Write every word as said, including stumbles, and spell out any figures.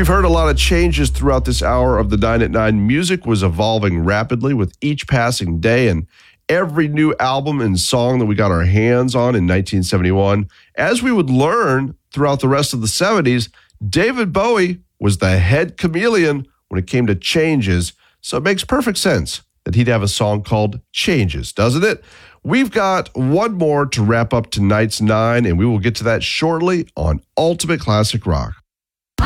We've heard a lot of changes throughout this hour of the nine at nine. Music was evolving rapidly with each passing day, and every new album and song that we got our hands on in nineteen seventy-one. As we would learn throughout the rest of the seventies, David Bowie was the head chameleon when it came to changes, so it makes perfect sense that he'd have a song called Changes, doesn't it? We've got one more to wrap up tonight's nine, and we will get to that shortly on Ultimate Classic Rock.